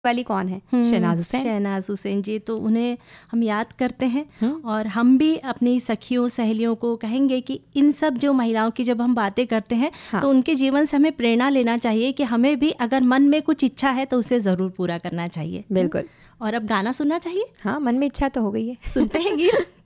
वाली कौन है? शहनाज हुसैन। शहनाज हुसैन जी, तो उन्हें हम याद करते हैं और हम भी अपनी सखियों सहेलियों को कहेंगे कि इन सब जो महिलाओं की जब हम बातें करते हैं तो उनके जीवन से हमें प्रेरणा लेना चाहिए कि हमें भी अगर मन में कुछ इच्छा है तो उसे ज़रूर पूरा करना चाहिए। बिल्कुल। और अब गाना सुनना चाहिए। हाँ, मन में इच्छा तो हो गई है, सुनते हैं गीत।